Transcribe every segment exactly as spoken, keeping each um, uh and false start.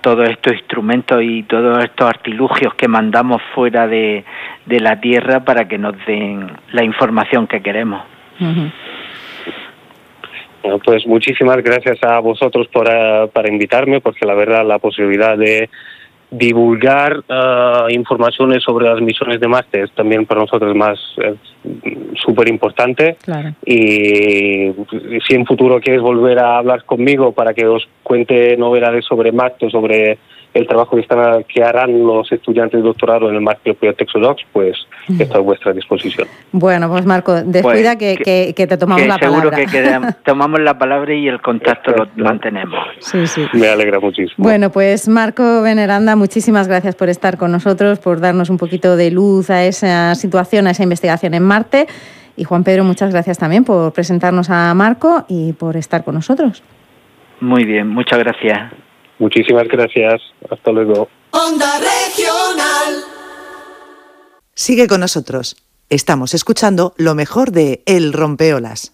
todos estos instrumentos y todos estos artilugios que mandamos fuera de, de la Tierra para que nos den la información que queremos. Uh-huh. Bueno, pues muchísimas gracias a vosotros por, uh, para invitarme, porque la verdad la posibilidad de divulgar uh, informaciones sobre las misiones de Marte es también para nosotros más eh, súper importante. Claro. Y si en futuro quieres volver a hablar conmigo para que os cuente novedades sobre Marte, sobre el trabajo que están que harán los estudiantes de doctorado en el Marte Project Exodox, pues mm. estoy a vuestra disposición. Bueno, pues Marco, descuida pues, que, que, que te tomamos que la seguro palabra. Seguro que quedamos, tomamos la palabra y el contacto lo mantenemos. Sí, sí. Me alegra muchísimo. Bueno, pues Marco Veneranda, muchísimas gracias por estar con nosotros, por darnos un poquito de luz a esa situación, a esa investigación en Marte. Y Juan Pedro, muchas gracias también por presentarnos a Marco y por estar con nosotros. Muy bien, muchas gracias. Muchísimas gracias. Hasta luego. Onda Regional. Sigue con nosotros. Estamos escuchando lo mejor de El Rompeolas.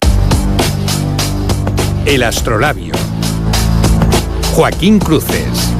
El Astrolabio. Joaquín Cruces.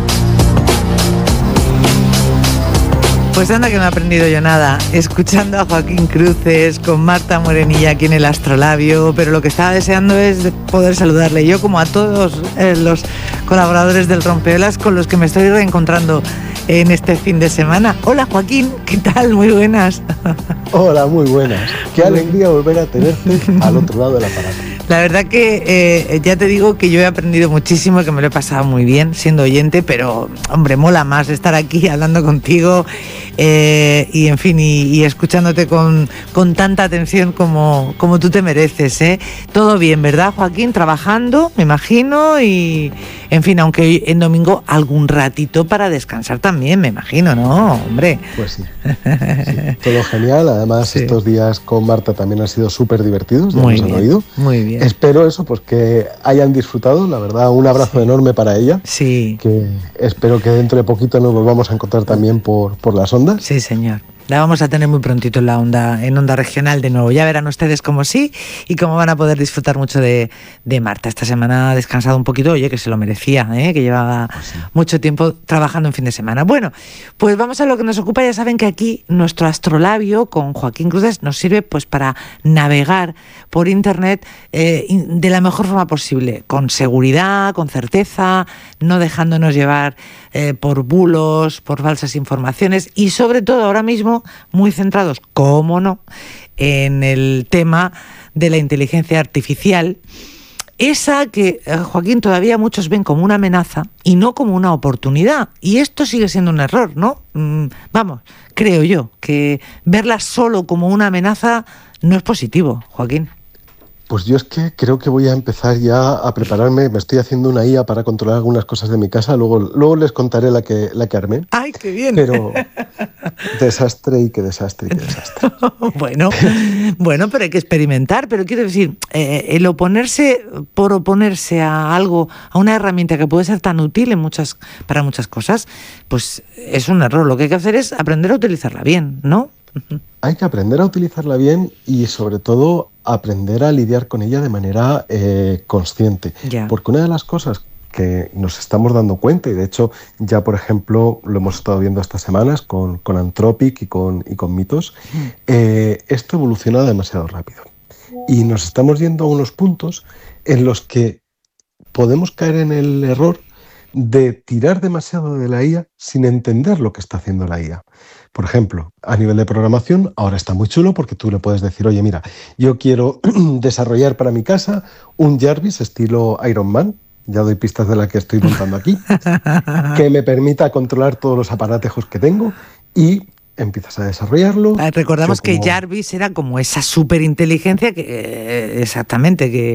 Pues anda que no he aprendido yo nada, escuchando a Joaquín Cruces con Marta Morenilla aquí en el Astrolabio, pero lo que estaba deseando es poder saludarle yo, como a todos eh, los colaboradores del Rompeolas con los que me estoy reencontrando en este fin de semana. Hola Joaquín, ¿qué tal? Muy buenas. Hola, muy buenas. Qué alegría volver a tenerte al otro lado del aparato. La verdad que eh, ya te digo que yo he aprendido muchísimo, que me lo he pasado muy bien siendo oyente, pero hombre, mola más estar aquí hablando contigo eh, y en fin, y, y escuchándote con, con tanta atención como, como tú te mereces, ¿eh? Todo bien, ¿verdad, Joaquín? Trabajando, me imagino, y en fin, aunque hoy en domingo algún ratito para descansar también, me imagino, ¿no? Hombre. Pues sí, sí, todo genial. Además, sí. Estos días con Marta también han sido súper divertidos, ya muy nos bien, han oído. Muy bien. Espero eso, pues que hayan disfrutado, la verdad, un abrazo sí. enorme para ella. Sí. Que espero que dentro de poquito nos volvamos a encontrar también por, por las ondas. Sí, señor. La vamos a tener muy prontito en la onda, en Onda Regional de nuevo. Ya verán ustedes cómo sí y cómo van a poder disfrutar mucho de, de Marta. Esta semana ha descansado un poquito, oye, que se lo merecía, ¿eh? Que llevaba sí. mucho tiempo trabajando en fin de semana. Bueno, pues vamos a lo que nos ocupa. Ya saben que aquí nuestro Astrolabio con Joaquín Cruces nos sirve pues para navegar por internet eh, de la mejor forma posible, con seguridad, con certeza, no dejándonos llevar eh, por bulos, por falsas informaciones y sobre todo ahora mismo muy centrados, cómo no, en el tema de la inteligencia artificial, esa que, Joaquín, todavía muchos ven como una amenaza y no como una oportunidad. Y esto sigue siendo un error, ¿no? Mm, vamos, creo yo, que verla solo como una amenaza no es positivo, Joaquín. Pues yo es que creo que voy a empezar ya a prepararme. Me estoy haciendo una I A para controlar algunas cosas de mi casa. Luego, luego les contaré la que, la que armé. ¡Ay, qué bien! Pero desastre y qué desastre y qué desastre. bueno, bueno, pero hay que experimentar. Pero quiero decir, eh, el oponerse por oponerse a algo, a una herramienta que puede ser tan útil en muchas, para muchas cosas, pues es un error. Lo que hay que hacer es aprender a utilizarla bien, ¿no? Hay que aprender a utilizarla bien y sobre todo aprender a lidiar con ella de manera eh, consciente. Ya. Porque una de las cosas que nos estamos dando cuenta, y de hecho ya por ejemplo lo hemos estado viendo estas semanas con, con Anthropic y con, y con Mitos, eh, esto evoluciona demasiado rápido. Y nos estamos yendo a unos puntos en los que podemos caer en el error de tirar demasiado de la I A sin entender lo que está haciendo la I A. Por ejemplo, a nivel de programación, ahora está muy chulo porque tú le puedes decir, oye, mira, yo quiero desarrollar para mi casa un Jarvis estilo Iron Man, ya doy pistas de la que estoy montando aquí, que me permita controlar todos los aparatejos que tengo y empiezas a desarrollarlo. Recordamos como... que Jarvis era como esa superinteligencia que eh, exactamente que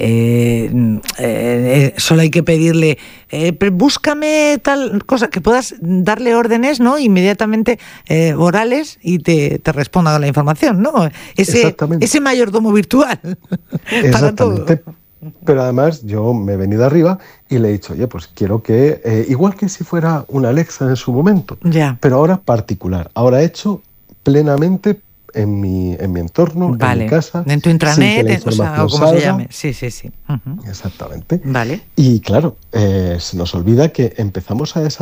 eh, eh, solo hay que pedirle eh, búscame tal cosa, que puedas darle órdenes, ¿no? Inmediatamente eh, orales y te, te responda la información, ¿no? Ese, ese mayordomo virtual. Para todo. Pero además yo me he venido arriba y le he dicho, oye, pues quiero que, eh, igual que si fuera una Alexa en su momento, ya. Pero ahora particular, ahora hecho plenamente en mi, en mi entorno, vale. en mi casa. En tu intranet, en, o sea, o como salga. Se llame. Sí, sí, sí. Uh-huh. Exactamente. Vale. Y claro, eh, se nos olvida que empezamos a desarrollar